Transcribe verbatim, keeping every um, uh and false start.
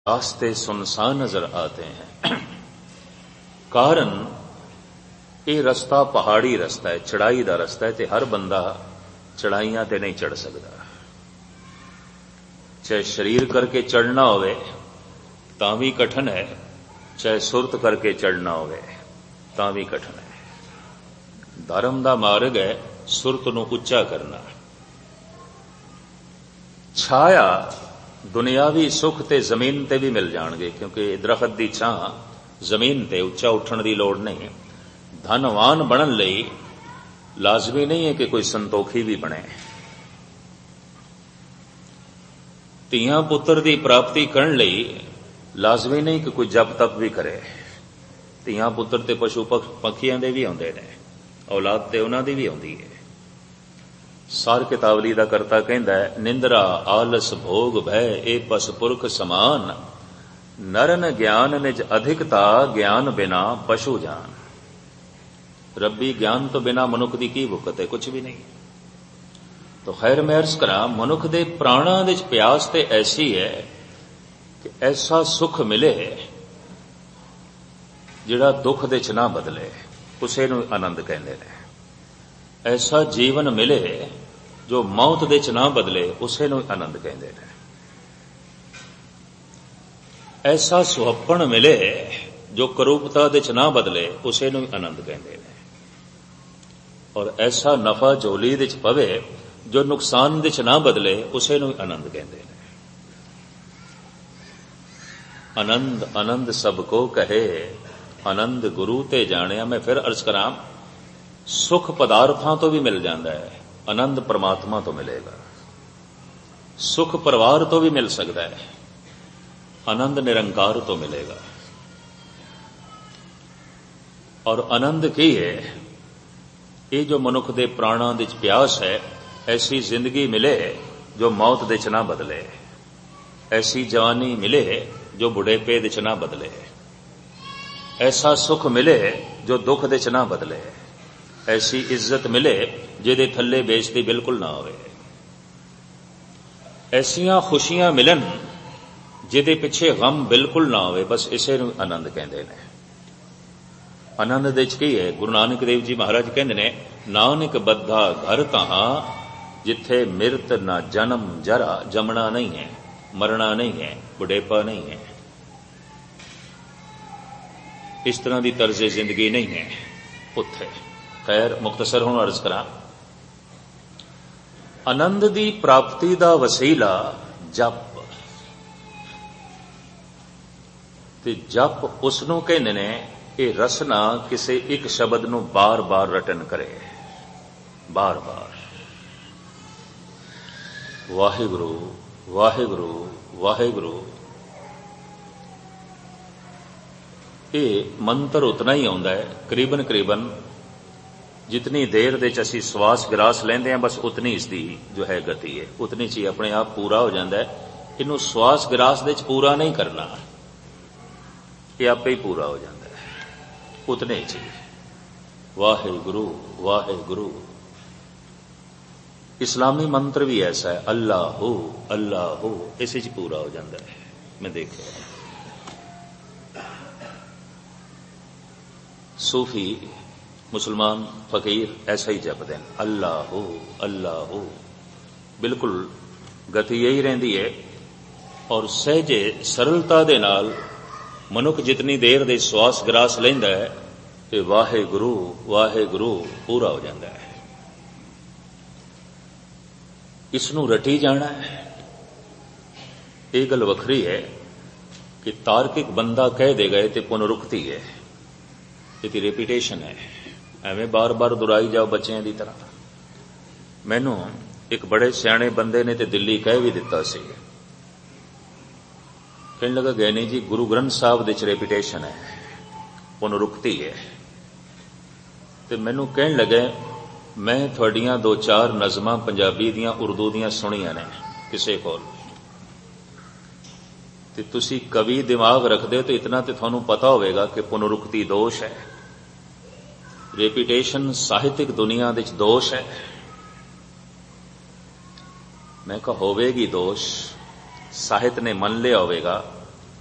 रास्ते सुनसान नजर आते हैं। कारण ये रस्ता पहाड़ी रस्ता है, चढ़ाई का रस्ता है, ते हर बंदा चढ़ाइयां ते नहीं चढ़ सकता। चाहे शरीर करके चढ़ना होवे तां भी कठिन है, चाहे सुरत करके चढ़ना होवे तां भी कठिन है। धर्म का मार्ग है सुरत नूं उच्चा करना। छाया दुनियावी सुख ते जमीन ते भी मिल जाणगे, क्योंकि दरखत की छां जमीन ते उच्चा उठण की लोड़ नहीं। धनवान बनन लई लाजमी नहीं है कि कोई संतोखी भी बने। धीआं पुत्र की प्राप्ति करन लई लाजमी नहीं कि कोई जप तप भी करे। धीआं पुत्र ते पशु पखियां दे भी आउंदे ने, औलाद ते उन्हां दी भी आउंदी है। सार कितावली का करता कहंदा है, निंद्रा आलस भोग भय ए पस पुरख समान, नरन ज्ञान निज अधिकता ज्ञान बिना पशु जान। रब्बी ज्ञान तो बिना मनुख की की भुकत है, कुछ भी नहीं। तो खैर मैं अर्ज करा, मनुख दे प्राणां दे प्यास ते ऐसी है कि ऐसा सुख मिले जिहड़ा दुख दे च ना बदले, उसे नूं आनंद कहंदे ने। ऐसा जीवन मिले जो मौत दे च ना बदले, उसे नूं आनंद कहंदे ने। ऐसा सुहप्पण मिले जो करूपता दे च ना बदले, उसे नूं आनंद कहंदे ने। और ऐसा नफा झोली दे च पवे जो नुकसान दे च ना बदले, उसे नूं आनंद कहंदे ने। आनंद आनंद सबको कहे, आनंद गुरु ते जाणिया। मैं फिर अर्ज करां, सुख पदार्थां तो भी मिल जाता है, आनंद परमात्मा तो मिलेगा। सुख परिवार तो भी मिल सकता है, आनंद निरंकार तो मिलेगा। और आनंद की है, ये जो मनुख दे प्राणां दे प्यास है, ऐसी जिंदगी मिले जो मौत दे च ना बदले, ऐसी जवानी मिले जो बुढ़ेपे दे च ना बदले, ऐसा सुख मिले जो दुख दे च ना बदले, ऐसी इज्जत मिले जिहदे थल्ले बेइज्जती बिल्कुल ना होवे, ऐसियां खुशियां मिलन जिहदे पिछे गम बिल्कुल ना होवे। बस इसे नूं आनंद कहंदे ने। आनंद दे च की है? गुरु नानक देव जी महाराज कहंदे ने, नानक बद्धा घर तहां जिथे मिरत ना जन्म जरा। जमना नहीं है, मरना नहीं है, बुढ़ेपा नहीं है, इस तरह की तर्ज जिंदगी नहीं है उत्थे। खैर मुख्तसर हुण अर्ज करा, आनंद की प्राप्ति का वसीला जप। ते जप उसनूं कहंदे ने, ये रसना किसी एक शब्द नूं बार बार रटन करे, बार बार वाहिगुरु वाहिगुरु वाहिगुरु। ये मंत्र उतना ही आउंदा है, करीबन करीबन जितनी देर दे असीं श्वास ग्रास लेंदे हैं, बस उतनी इसकी जो है गति है, उतनी ची अपने आप पूरा हो जाता है। इनू श्वास ग्रास दे पूरा नहीं करना, ये आपे ही पूरा हो जाता है, उतने ची। वाहिगुरु वाहिगुरु। इस्लामी मंत्र भी ऐसा है, अल्लाह हो अल्लाह हो, इसे च पूरा हो जाता है। मैं देखा सूफी मुसलमान फकीर ऐसा ही जपते हैं, अल्लाह हो अल्लाह हो। बिल्कुल गति यही रहती है। और सहजे सरलता दे नाल मनुख जितनी देर दे श्वास ग्रास लैंदा है, तो वाहे गुरु वाहे गुरु पूरा हो जाता है। इसनू रटी जाना है। ये गल वखरी है कि तार्किक बंदा कह देगा तो पुनरुक्ति है, ये रेपिटेशन है, एवें बार बार दुराई जाओ बच्चों की तरह। मैनू एक बड़े सियाणे बंदे ने तो दिल्ली कह भी दिता सी, कहने लगा, गए नहीं जी, गुरु ग्रंथ साहब दे च रेपिटेशन है, पुनरुक्ति है। तो मैनू कहने लगे, मैं थोड़ियां दो चार नज़मां पंजाबी दियां उर्दू दियां सुनिया ने किसी कोल, ते तुसी कवि दिमाग रखते हो तो इतना तो थानू पता होगा कि पुनरुक्ति दोष है, रेपिटेशन साहित्यिक दुनिया दे दोष है। मैं कहा होवेगी दोष, साहित्य ने मन लिया होगा,